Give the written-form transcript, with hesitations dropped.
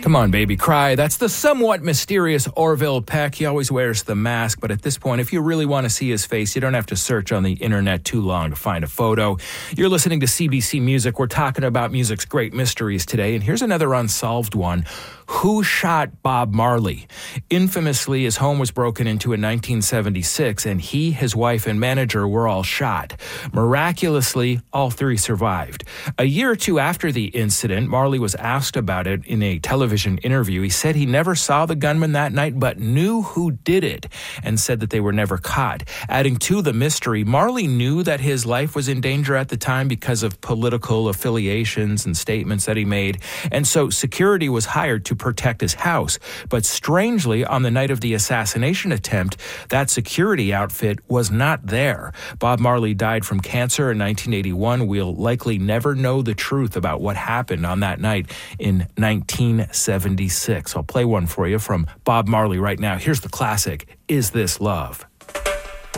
Come on, baby, cry. That's the somewhat mysterious Orville Peck. He always wears the mask, but at this point, if you really want to see his face, you don't have to search on the internet too long to find a photo. You're listening to CBC Music. We're talking about music's great mysteries today, and here's another unsolved one. Who shot Bob Marley? Infamously, his home was broken into in 1976, and he, his wife, and manager were all shot. Miraculously, all three survived. A year or two after the incident, Marley was asked about it in a television interview. He said he never saw the gunman that night, but knew who did it, and said that they were never caught. Adding to the mystery, Marley knew that his life was in danger at the time because of political affiliations and statements that he made, and so security was hired to protect his house. But strangely, on the night of the assassination attempt, that security outfit was not there. Bob Marley died from cancer in 1981. We'll likely never know the truth about what happened on that night in 1976. I'll play one for you from Bob Marley right now. Here's the classic, Is This Love?